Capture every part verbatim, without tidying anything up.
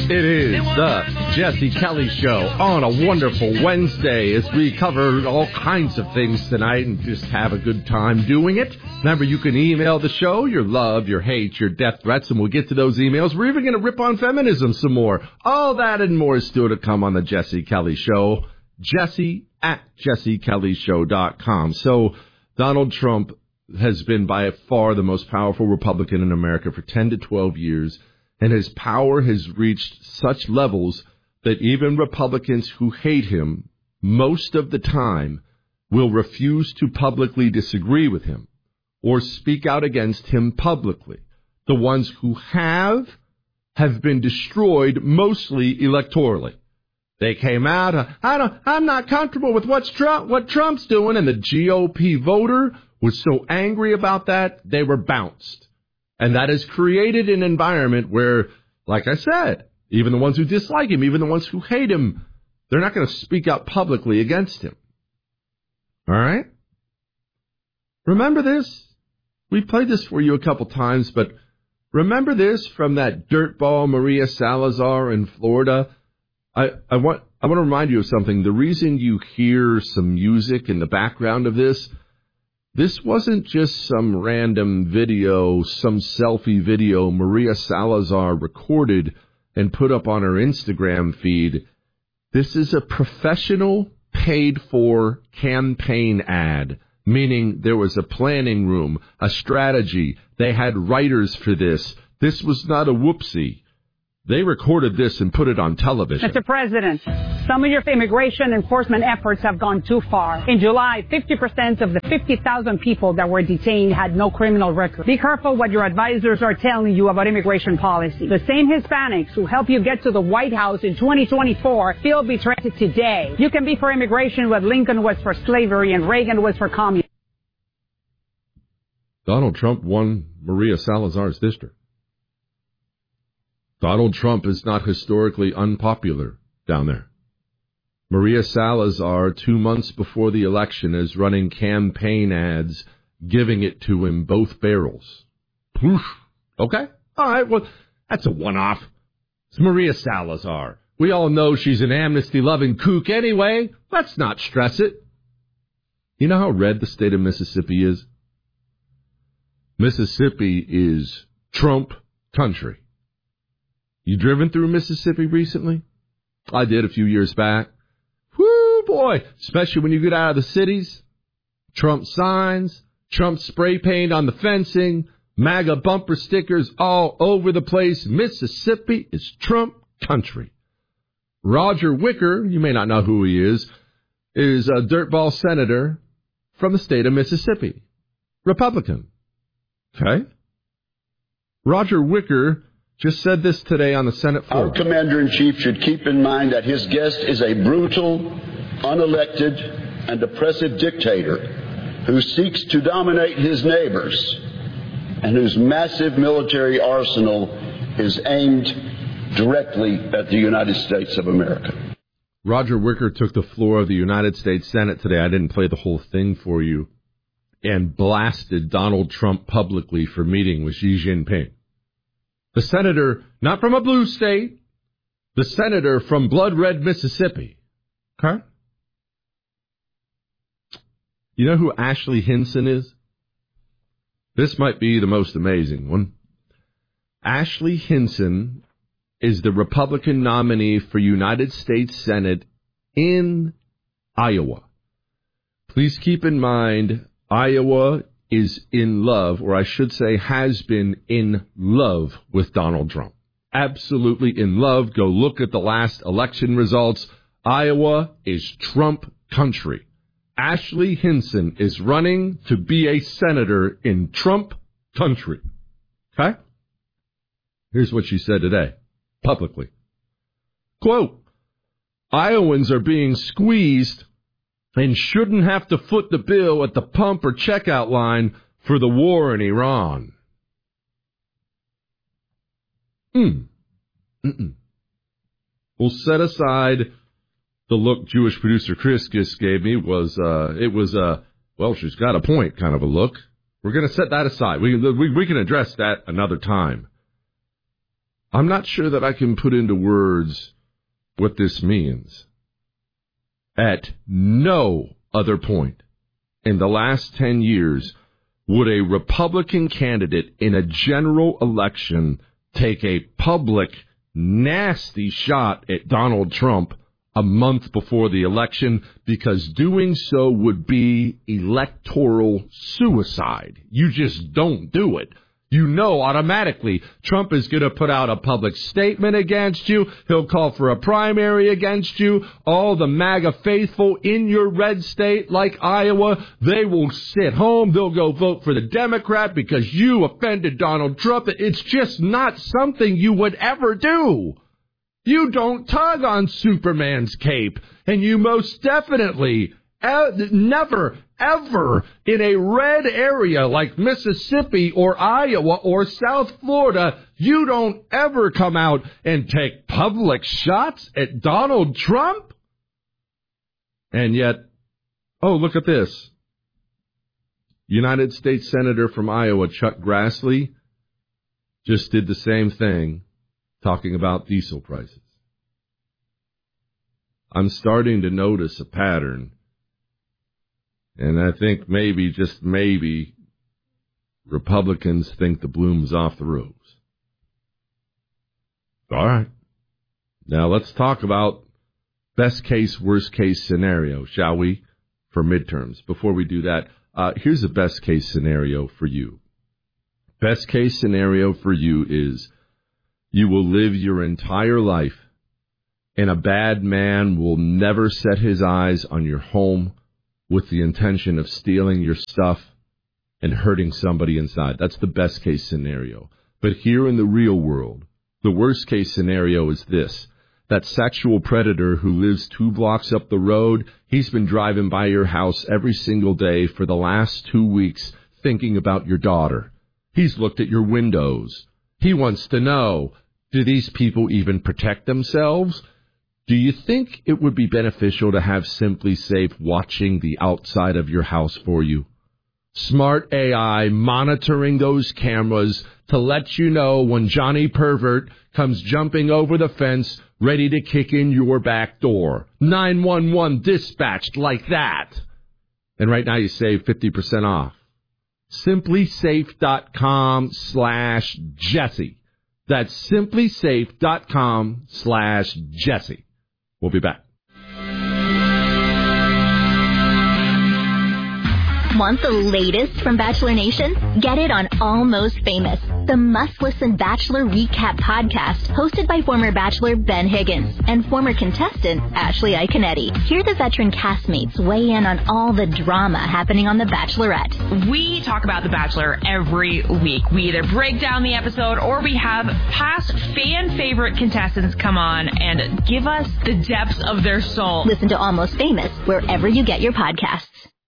It is the Jesse Kelly Show on a wonderful Wednesday as we cover all kinds of things tonight and just have a good time doing it. Remember, you can email the show, your love, your hate, your death threats, and we'll get to those emails. We're even going to rip on feminism some more. All that and more is still to come on the Jesse Kelly Show. Jesse at jesse kelly show dot com. So Donald Trump has been by far the most powerful Republican in America for ten to twelve years. And his power has reached such levels that even Republicans who hate him most of the time will refuse to publicly disagree with him or speak out against him publicly. The ones who have, have been destroyed mostly electorally. They came out, uh, I don't, I'm not comfortable with what's Trump, what Trump's doing, and the G O P voter was so angry about that, they were bounced. And that has created an environment where, like I said, even the ones who dislike him, even the ones who hate him, they're not going to speak out publicly against him. All right? Remember this? We played this for you a couple times, but remember this from that dirtball Maria Salazar in Florida? I, I want I want to remind you of something. The reason you hear some music in the background of this, this wasn't just some random video, some selfie video Maria Salazar recorded and put up on her Instagram feed. This is a professional, paid-for campaign ad, meaning there was a planning room, a strategy. They had writers for this. This was not a whoopsie. They recorded this and put it on television. Mister President, some of your immigration enforcement efforts have gone too far. In July, fifty percent of the fifty thousand people that were detained had no criminal record. Be careful what your advisors are telling you about immigration policy. The same Hispanics who help you get to the White House in twenty twenty-four feel betrayed today. You can be for immigration what Lincoln was for slavery and Reagan was for communism. Donald Trump won Maria Salazar's district. Donald Trump is not historically unpopular down there. Maria Salazar, two months before the election, is running campaign ads, giving it to him both barrels. Poof. Okay? All right, well, that's a one-off. It's Maria Salazar. We all know she's an amnesty-loving kook anyway. Let's not stress it. You know how red the state of Mississippi is? Mississippi is Trump country. You driven through Mississippi recently? I did a few years back. Whoo, boy, especially when you get out of the cities. Trump signs, Trump spray paint on the fencing, MAGA bumper stickers all over the place. Mississippi is Trump country. Roger Wicker, you may not know who he is, is a dirtball senator from the state of Mississippi. Republican. Okay? Roger Wicker just said this today on the Senate floor. Our commander-in-chief should keep in mind that his guest is a brutal, unelected, and oppressive dictator who seeks to dominate his neighbors and whose massive military arsenal is aimed directly at the United States of America. Roger Wicker took the floor of the United States Senate today. I didn't play the whole thing for you, and blasted Donald Trump publicly for meeting with Xi Jinping. The senator, not from a blue state, the senator from blood red Mississippi. Okay? You know who Ashley Hinson is? This might be the most amazing one. Ashley Hinson is the Republican nominee for United States Senate in Iowa. Please keep in mind, Iowa is in love, or I should say has been in love with Donald Trump. Absolutely in love. Go look at the last election results. Iowa is Trump country. Ashley Hinson is running to be a senator in Trump country. Okay? Here's what she said today, publicly. Quote, Iowans are being squeezed and shouldn't have to foot the bill at the pump or checkout line for the war in Iran. Mm. Mm-mm. We'll set aside the look Jewish producer Chris just gave me. Was uh, it was a, uh, well, she's got a point kind of a look. We're going to set that aside. We, we, we can address that another time. I'm not sure that I can put into words what this means. At no other point in the last ten years would a Republican candidate in a general election take a public, nasty shot at Donald Trump a month before the election, because doing so would be electoral suicide. You just don't do it. You know automatically Trump is going to put out a public statement against you. He'll call for a primary against you. All the MAGA faithful in your red state like Iowa, they will sit home. They'll go vote for the Democrat because you offended Donald Trump. It's just not something you would ever do. You don't tug on Superman's cape, and you most definitely uh, never, ever in a red area like Mississippi or Iowa or South Florida, you don't ever come out and take public shots at Donald Trump. And yet, oh, look at this. United States Senator from Iowa, Chuck Grassley, just did the same thing, talking about diesel prices. I'm starting to notice a pattern, and I think maybe, just maybe, Republicans think the bloom's off the rose. All right. Now let's talk about best case, worst case scenario, shall we, for midterms. Before we do that, uh, here's a best case scenario for you. Best case scenario for you is you will live your entire life, and a bad man will never set his eyes on your home with the intention of stealing your stuff and hurting somebody inside. That's the best case scenario. But here in the real world, the worst case scenario is this. That sexual predator who lives two blocks up the road, he's been driving by your house every single day for the last two weeks thinking about your daughter. He's looked at your windows. He wants to know, do these people even protect themselves? Do you think it would be beneficial to have Simply Safe watching the outside of your house for you? Smart A I monitoring those cameras to let you know when Johnny Pervert comes jumping over the fence, ready to kick in your back door. nine one one dispatched like that. And right now you save fifty percent off. SimplySafe.com slash Jesse. That's SimplySafe.com slash Jesse. We'll be back. Want the latest from Bachelor Nation? Get it on Almost Famous, the must-listen Bachelor recap podcast hosted by former Bachelor Ben Higgins and former contestant Ashley Iconetti. Hear the veteran castmates weigh in on all the drama happening on The Bachelorette. We talk about The Bachelor every week. We either break down the episode or we have past fan-favorite contestants come on and give us the depths of their soul. Listen to Almost Famous wherever you get your podcasts.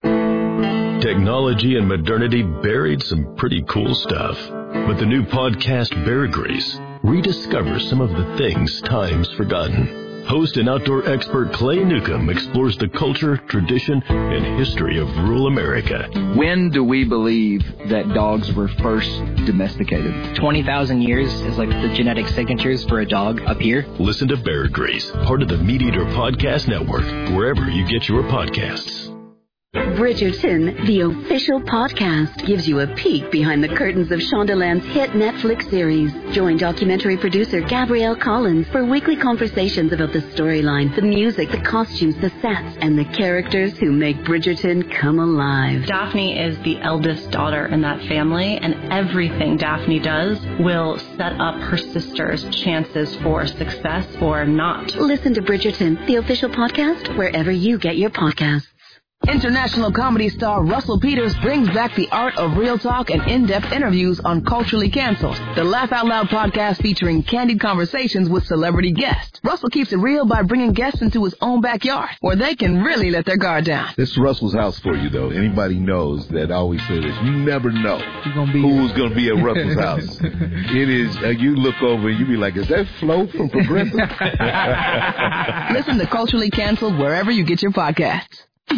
Technology and modernity buried some pretty cool stuff. But the new podcast, Bear Grease, rediscovers some of the things time's forgotten. Host and outdoor expert Clay Newcomb explores the culture, tradition, and history of rural America. When do we believe that dogs were first domesticated? twenty thousand years is like the genetic signatures for a dog up here. Listen to Bear Grease, part of the Meat Eater Podcast Network, wherever you get your podcasts. Bridgerton, the official podcast, gives you a peek behind the curtains of Shondaland's hit Netflix series. Join documentary producer Gabrielle Collins for weekly conversations about the storyline, the music, the costumes, the sets, and the characters who make Bridgerton come alive. Daphne is the eldest daughter in that family, and everything Daphne does will set up her sister's chances for success or not. Listen to Bridgerton, the official podcast, wherever you get your podcasts. International comedy star Russell Peters brings back the art of real talk and in-depth interviews on Culturally Cancelled, the Laugh Out Loud podcast featuring candid conversations with celebrity guests. Russell keeps it real by bringing guests into his own backyard, where they can really let their guard down. This is Russell's house for you, though. Anybody knows that I always say this. You never know gonna be who's going to be at Russell's house. It is, uh, you look over and you be like, is that Flo from Progressive? Listen to Culturally Cancelled wherever you get your podcasts. Get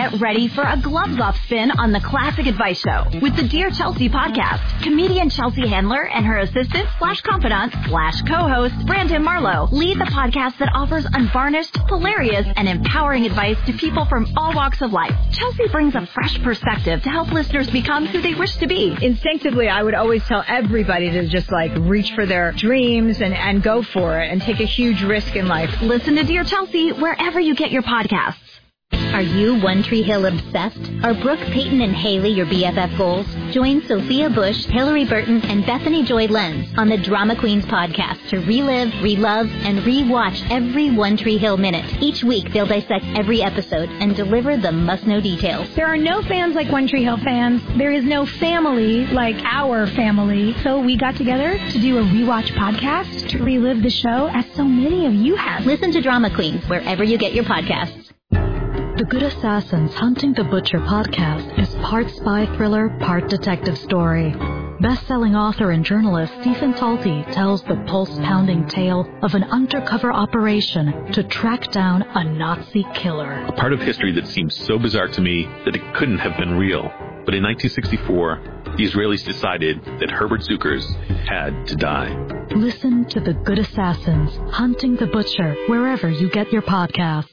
Get ready for a gloves-off spin on the Classic Advice Show with the Dear Chelsea podcast. Comedian Chelsea Handler and her assistant slash confidant slash co-host Brandon Marlowe lead the podcast that offers unvarnished, hilarious, and empowering advice to people from all walks of life. Chelsea brings a fresh perspective to help listeners become who they wish to be. Instinctively, I would always tell everybody to just like reach for their dreams and, and go for it and take a huge risk in life. Listen to Dear Chelsea wherever you get your podcasts. Are you One Tree Hill obsessed? Are Brooke, Peyton, and Haley your B F F goals? Join Sophia Bush, Hillary Burton, and Bethany Joy Lenz on the Drama Queens podcast to relive, relove, and re-watch every One Tree Hill minute. Each week, they'll dissect every episode and deliver the must-know details. There are no fans like One Tree Hill fans. There is no family like our family. So we got together to do a rewatch podcast to relive the show as so many of you have. Listen to Drama Queens wherever you get your podcasts. The Good Assassins Hunting the Butcher podcast is part spy thriller, part detective story. Best-selling author and journalist Stephen Talty tells the pulse-pounding tale of an undercover operation to track down a Nazi killer. A part of history that seems so bizarre to me that it couldn't have been real. But in nineteen sixty-four, the Israelis decided that Herbert Zuckers had to die. Listen to The Good Assassins Hunting the Butcher wherever you get your podcasts.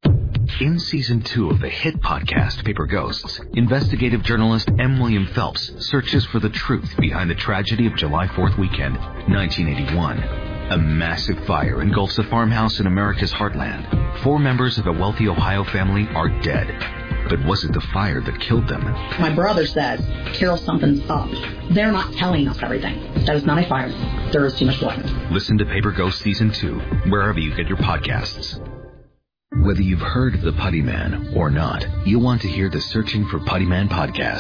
In season two of the hit podcast Paper Ghosts, investigative journalist M. William Phelps searches for the truth behind the tragedy of July fourth weekend, nineteen eighty-one. A massive fire engulfs a farmhouse in America's heartland. Four members of a wealthy Ohio family are dead. But was it the fire that killed them? My brother says, Carol, something's up. They're not telling us everything. That is not a fire. There is too much blood. Listen to Paper Ghosts season two, wherever you get your podcasts. Whether you've heard of the Putty Man or not, you'll want to hear the Searching for Putty Man podcast.